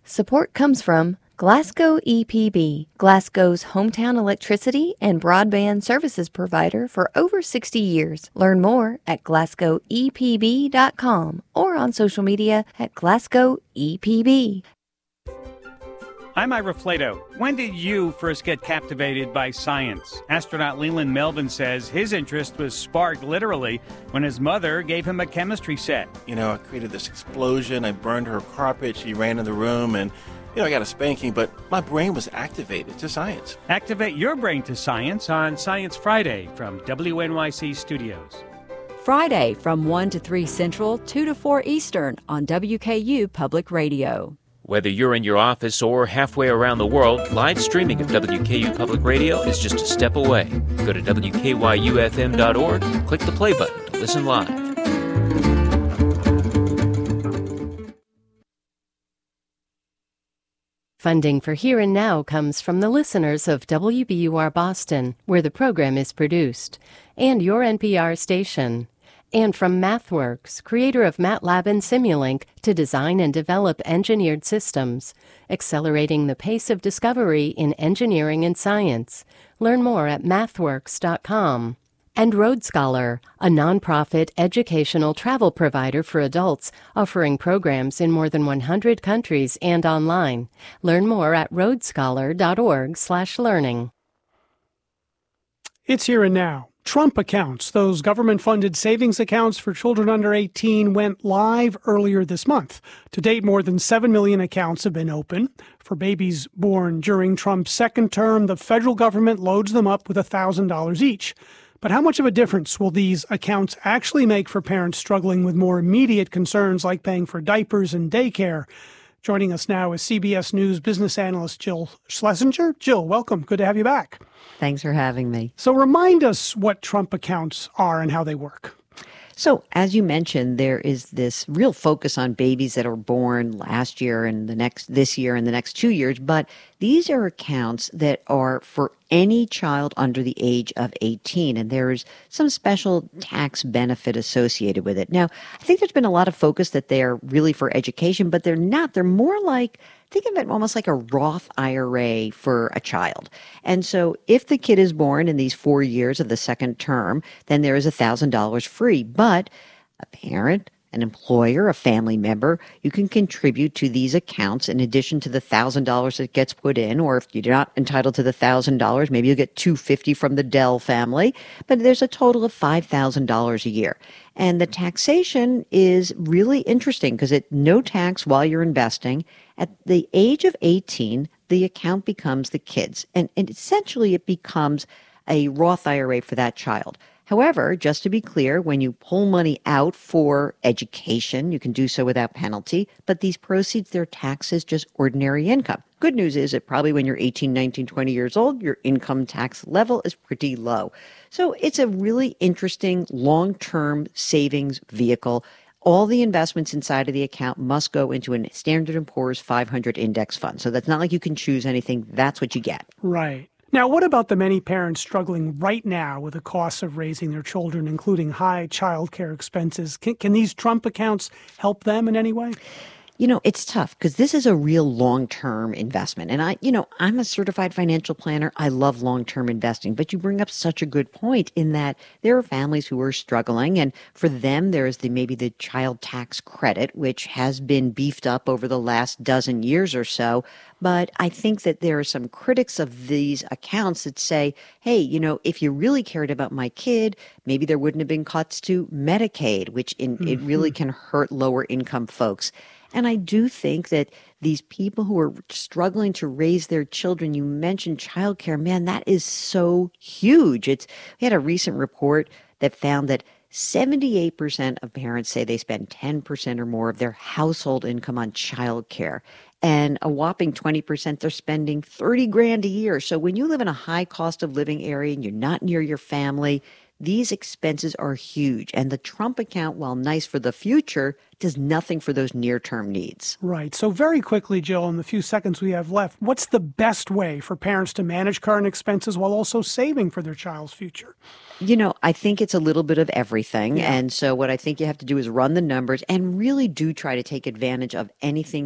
Support comes from Glasgow EPB, Glasgow's hometown electricity and broadband services provider for over 60 years. Learn more at glasgowepb.com or on social media at GlasgowEPB. I'm Ira Flato. When did you first get captivated by science? Astronaut Leland Melvin says his interest was sparked literally when his mother gave him a chemistry set. I created this explosion. I burned her carpet. She ran in the room and, I got a spanking, but my brain was activated to science. Activate your brain to science on Science Friday from WNYC Studios. Friday from 1 to 3 Central, 2 to 4 Eastern on WKU Public Radio. Whether you're in your office or halfway around the world, live streaming of WKU Public Radio is just a step away. Go to WKYUFM.org, click the play button to listen live. Funding for Here and Now comes from the listeners of WBUR Boston, where the program is produced, and your NPR station. And from MathWorks, creator of MATLAB and Simulink, to design and develop engineered systems, accelerating the pace of discovery in engineering and science. Learn more at mathworks.com. And Road Scholar, a nonprofit educational travel provider for adults, offering programs in more than 100 countries and online. Learn more at roadscholar.org/learning. It's Here and Now. Trump accounts, those government-funded savings accounts for children under 18, went live earlier this month. To date, more than 7 million accounts have been open. For babies born during Trump's second term, the federal government loads them up with $1,000 each. But how much of a difference will these accounts actually make for parents struggling with more immediate concerns like paying for diapers and daycare? Joining us now is CBS News business analyst Jill Schlesinger. Jill, welcome. Good to have you back. Thanks for having me. So remind us what Trump accounts are and how they work. So as you mentioned, there is this real focus on babies that are born last year and this year and the next 2 years. But these are accounts that are for any child under the age of 18. And there's some special tax benefit associated with it. Now, I think there's been a lot of focus that they're really for education, but they're not. They're more like, think of it almost like a Roth IRA for a child. And so if the kid is born in these 4 years of the second term, then there is $1,000 free. But a parent, an employer, a family member, you can contribute to these accounts in addition to the $1,000 that gets put in, or if you're not entitled to the $1,000, maybe you'll get $250 from the Dell family, but there's a total of $5,000 a year. And the taxation is really interesting because it's no tax while you're investing. At the age of 18, the account becomes the kid's, and essentially it becomes a Roth IRA for that child. However, just to be clear, when you pull money out for education, you can do so without penalty, but these proceeds, they're taxed as just ordinary income. Good news is that probably when you're 18, 19, 20 years old, your income tax level is pretty low. So it's a really interesting long-term savings vehicle. All the investments inside of the account must go into a Standard & Poor's 500 index fund. So that's not like you can choose anything. That's what you get. Right. Now, what about the many parents struggling right now with the costs of raising their children, including high child care expenses? Can these Trump accounts help them in any way? It's tough because this is a real long-term investment. And I'm a certified financial planner. I love long-term investing. But you bring up such a good point in that there are families who are struggling. And for them, there is maybe the child tax credit, which has been beefed up over the last dozen years or so. But I think that there are some critics of these accounts that say, hey, if you really cared about my kid, maybe there wouldn't have been cuts to Medicaid, which it really can hurt lower income folks. And I do think that these people who are struggling to raise their children, you mentioned childcare, man, that is so huge. We had a recent report that found that 78% of parents say they spend 10% or more of their household income on childcare. And a whopping 20%, they're spending $30,000 a year. So when you live in a high cost of living area and you're not near your family, these expenses are huge. And the Trump account, while nice for the future, does nothing for those near-term needs. Right. So very quickly, Jill, in the few seconds we have left, what's the best way for parents to manage current expenses while also saving for their child's future? I think it's a little bit of everything. Yeah. And so what I think you have to do is run the numbers and really do try to take advantage of anything